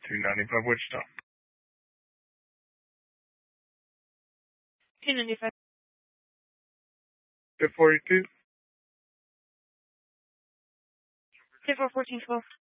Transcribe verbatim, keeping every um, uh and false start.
two ninety-five Wichita. two ninety-five. Fifth forty-two. Fifth fourteen twelve.